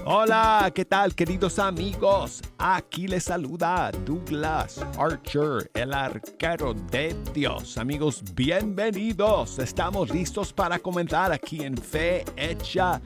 Hola, ¿qué tal, queridos amigos? Aquí les saluda Douglas Archer, el arquero de Dios. Amigos, bienvenidos. Estamos listos para comentar aquí en Fe Hecha